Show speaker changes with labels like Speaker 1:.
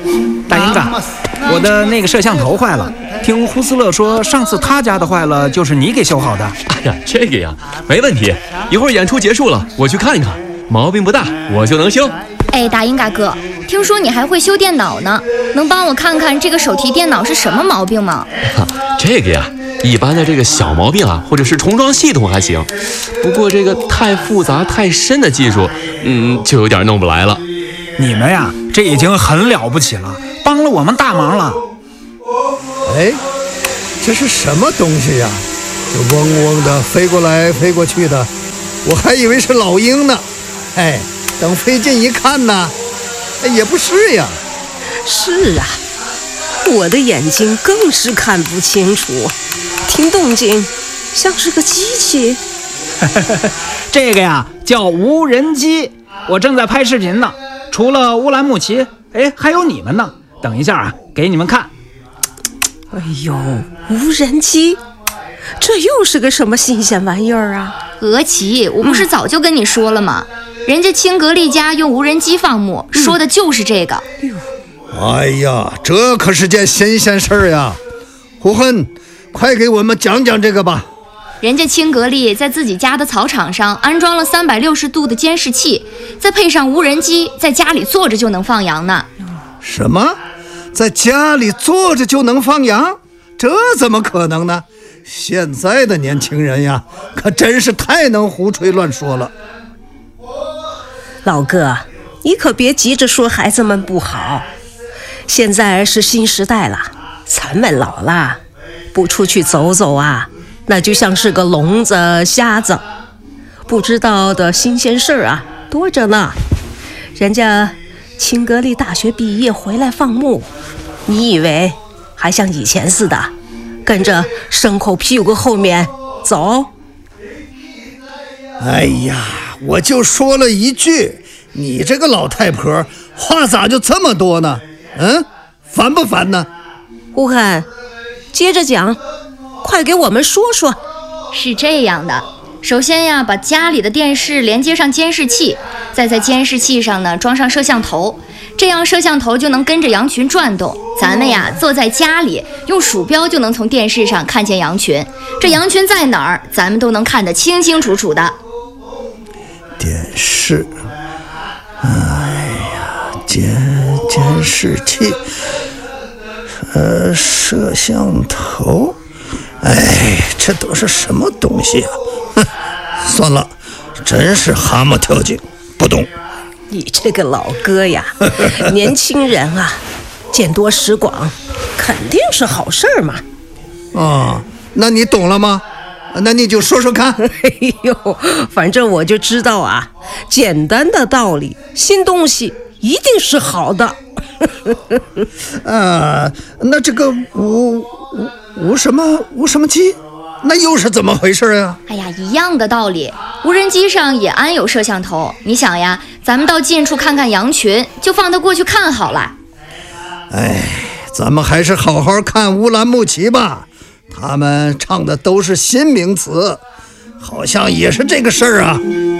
Speaker 1: 大英子，我的那个摄像头坏了，听胡斯勒说上次他家的坏了就是你给修好的。
Speaker 2: 哎呀，这个呀，没问题，一会儿演出结束了我去看一看，毛病不大，我就能修。
Speaker 3: 哎，大英嘎哥，听说你还会修电脑呢，能帮我看看这个手提电脑是什么毛病吗？
Speaker 2: 这个呀，一般的这个小毛病啊，或者是重装系统还行，不过这个太复杂太深的技术，就有点弄不来了。
Speaker 1: 你们呀，这已经很了不起了，帮了我们大忙了。
Speaker 4: 哎，这是什么东西呀？这嗡嗡的飞过来飞过去的，我还以为是老鹰呢。哎，等飞近一看呢，也不是呀。
Speaker 5: 是啊，我的眼睛更是看不清楚，听动静像是个机器。
Speaker 1: 这个呀叫无人机，我正在拍视频呢。除了乌兰牧骑，还有你们呢。等一下啊，给你们看。
Speaker 5: 哎呦，无人机，这又是个什么新鲜玩意儿啊？
Speaker 3: 鹅奇，我不是早就跟你说了吗？人家青格利家用无人机放牧，说的就是这个。
Speaker 4: 哎呀，这可是件新鲜事儿呀！胡恨，快给我们讲讲这个吧。
Speaker 3: 人家青格利在自己家的草场上安装了360度的监视器，再配上无人机，在家里坐着就能放羊呢。
Speaker 4: 什么？在家里坐着就能放羊？这怎么可能呢？现在的年轻人呀，可真是太能胡吹乱说了。
Speaker 5: 老哥，你可别急着说孩子们不好，现在是新时代了，咱们老了，不出去走走啊，那就像是个聋子瞎子，不知道的新鲜事儿啊多着呢。人家青格利大学毕业回来放牧，你以为还像以前似的跟着牲口屁股后面走？
Speaker 4: 哎呀，我就说了一句，你这个老太婆话咋就这么多呢？烦不烦呢？
Speaker 5: 胡汉，接着讲，快给我们说说。
Speaker 3: 是这样的，首先呀，把家里的电视连接上监视器，再在监视器上呢装上摄像头，这样摄像头就能跟着羊群转动。咱们呀坐在家里，用鼠标就能从电视上看见羊群，这羊群在哪儿，咱们都能看得清清楚楚的。
Speaker 4: 电视，哎呀，监视器，摄像头，这都是什么东西啊？算了，真是蛤蟆跳井，不懂。
Speaker 5: 你这个老哥呀，年轻人啊，见多识广，肯定是好事儿嘛。
Speaker 4: 那你懂了吗？那你就说说看。
Speaker 5: 哎呦，反正我就知道啊，简单的道理，新东西一定是好的。
Speaker 4: 那这个无什么机，那又是怎么回事呀？
Speaker 3: 哎呀，一样的道理，无人机上也安有摄像头。你想呀，咱们到近处看看羊群，就放它过去看好了。
Speaker 4: 咱们还是好好看乌兰牧骑吧，他们唱的都是新名词，好像也是这个事儿啊。